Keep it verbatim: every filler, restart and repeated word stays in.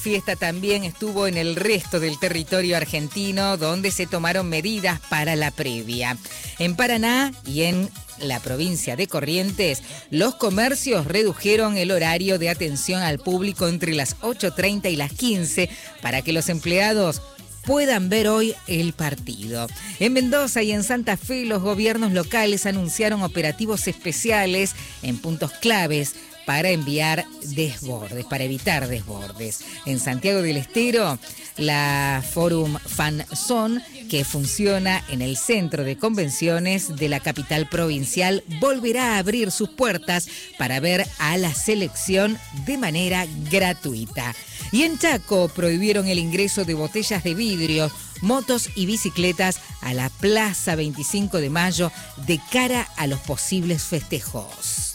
Fiesta también estuvo en el resto del territorio argentino, donde se tomaron medidas para la previa. En Paraná y en la provincia de Corrientes, los comercios redujeron el horario de atención al público entre las ocho treinta y las quince para que los empleados puedan ver hoy el partido. En Mendoza y en Santa Fe, los gobiernos locales anunciaron operativos especiales en puntos claves para enviar desbordes, para evitar desbordes. En Santiago del Estero, la Forum Fan Zone, que funciona en el centro de convenciones de la capital provincial, volverá a abrir sus puertas para ver a la selección de manera gratuita. Y en Chaco prohibieron el ingreso de botellas de vidrio, motos y bicicletas a la Plaza veinticinco de mayo de cara a los posibles festejos.